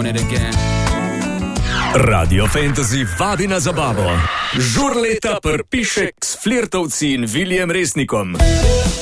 doing it again. Radio Fantasy vabi na zabavo. Žur leta prpišek s Flirtovci in Viljem Resnikom.